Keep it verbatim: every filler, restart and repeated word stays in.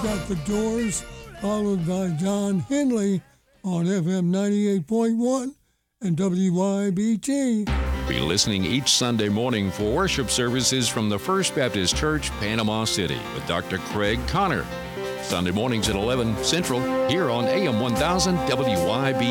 got The Doors, followed by John Henley on F M ninety-eight point one and W Y B T. Be listening each Sunday morning for worship services from the First Baptist Church, Panama City, with Doctor Craig Connor. Sunday mornings at eleven Central, here on A M one thousand W Y B